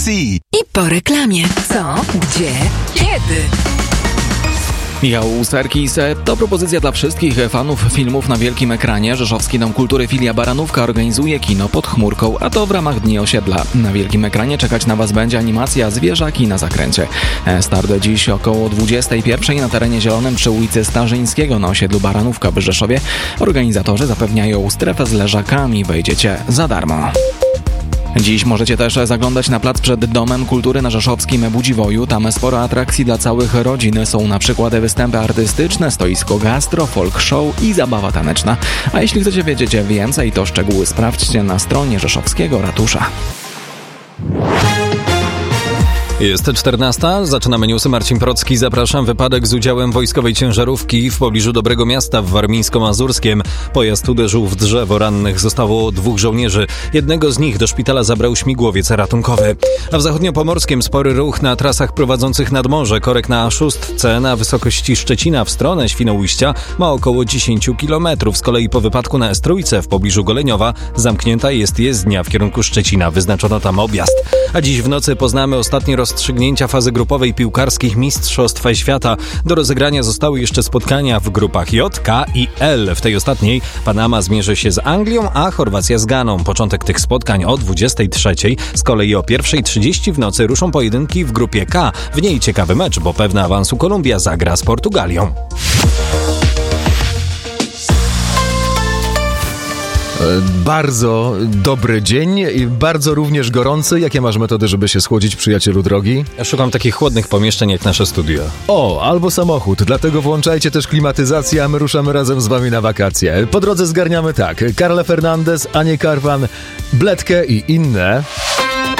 I po reklamie. Co? Gdzie? Kiedy? Michał Serkis. To propozycja dla wszystkich fanów filmów na wielkim ekranie. Rzeszowski Dom Kultury Filia Baranówka organizuje kino pod chmurką, a to w ramach Dni Osiedla. Na wielkim ekranie czekać na Was będzie animacja Zwierzaki na zakręcie. Start dziś około 21:00 na terenie zielonym przy ulicy Starzyńskiego na osiedlu Baranówka w Rzeszowie. Organizatorzy zapewniają strefę z leżakami. Wejdziecie za darmo. Dziś możecie też zaglądać na plac przed Domem Kultury na rzeszowskim Budziwoju. Tam sporo atrakcji dla całych rodzin. Są na przykład występy artystyczne, stoisko gastro, folk show i zabawa taneczna. A jeśli chcecie wiedzieć więcej, to szczegóły sprawdźcie na stronie rzeszowskiego ratusza. Jest 14:00, zaczynamy newsy. Marcin Procki, zapraszam. Wypadek z udziałem wojskowej ciężarówki w pobliżu Dobrego Miasta w Warmińsko-Mazurskiem. Pojazd uderzył w drzewo, rannych zostało 2 żołnierzy. Jednego z nich do szpitala zabrał śmigłowiec ratunkowy. A w zachodniopomorskim spory ruch na trasach prowadzących nad morze. Korek na A6 na wysokości Szczecina w stronę Świnoujścia ma około 10 km. Z kolei po wypadku na S3 w pobliżu Goleniowa zamknięta jest jezdnia w kierunku Szczecina. Wyznaczono tam objazd. A dziś w nocy poznamy ostatnie rozstrzygnięcia fazy grupowej piłkarskich Mistrzostw Świata. Do rozegrania zostały jeszcze spotkania w grupach J, K i L. W tej ostatniej Panama zmierzy się z Anglią, a Chorwacja z Ganą. Początek tych spotkań o 23:00. Z kolei o 1:30 w nocy ruszą pojedynki w grupie K. W niej ciekawy mecz, bo pewna awansu Kolumbia zagra z Portugalią. Bardzo dobry dzień i bardzo również gorący. Jakie masz metody, żeby się schłodzić, przyjacielu drogi? Ja szukam takich chłodnych pomieszczeń jak nasze studio. O, albo samochód. Dlatego włączajcie też klimatyzację, a my ruszamy razem z wami na wakacje. Po drodze zgarniamy tak: Karle Fernandez, Anię Karwan, Bledkę i inne.